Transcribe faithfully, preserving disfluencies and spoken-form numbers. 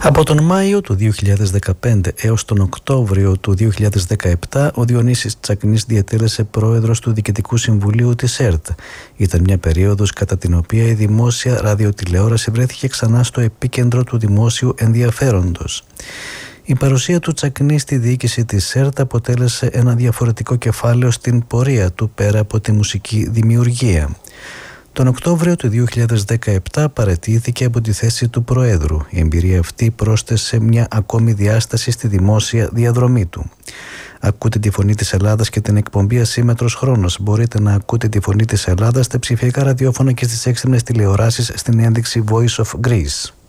Από τον Μάιο του δύο χιλιάδες δεκαπέντε έως τον Οκτώβριο του δύο χιλιάδες δεκαεπτά, ο Διονύσης Τσακνής διατέλεσε πρόεδρος του Διοικητικού Συμβουλίου της ΕΡΤ. Ήταν μια περίοδος κατά την οποία η δημόσια ραδιοτηλεόραση βρέθηκε ξανά στο επίκεντρο του δημόσιου ενδιαφέροντος. Η παρουσία του Τσακνή στη διοίκηση της ΕΡΤ αποτέλεσε ένα διαφορετικό κεφάλαιο στην πορεία του πέρα από τη μουσική δημιουργία. Τον Οκτώβριο του δύο χιλιάδες δεκαεπτά παραιτήθηκε από τη θέση του Προέδρου. Η εμπειρία αυτή πρόσθεσε μια ακόμη διάσταση στη δημόσια διαδρομή του. Ακούτε τη Φωνή της Ελλάδας και την εκπομπή Ασύμμετρος Χρόνος. Μπορείτε να ακούτε τη Φωνή της Ελλάδας στα ψηφιακά ραδιόφωνα και στις έξυπνες τηλεοράσεις στην ένδειξη Voice of Greece.